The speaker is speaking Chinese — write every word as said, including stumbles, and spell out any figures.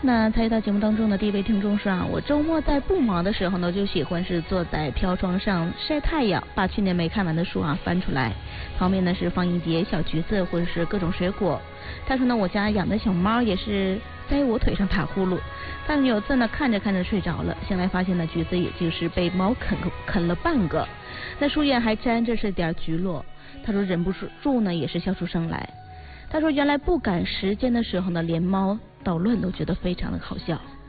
那参与到节目当中的第一位听众说啊，我周末在不忙的时候呢，就喜欢是坐在飘窗上晒太阳，把去年没看完的书啊翻出来，旁边呢是放一碟小橘子或者是各种水果。他说呢，我家养的小猫也是在我腿上打呼噜，但有次呢看着看着睡着了，醒来发现呢橘子也就是被猫啃啃了半个，那树叶还沾着是点橘落。他说忍不住呢也是笑出声来。他说原来不赶时间的时候呢，连猫捣乱都觉得非常的好笑。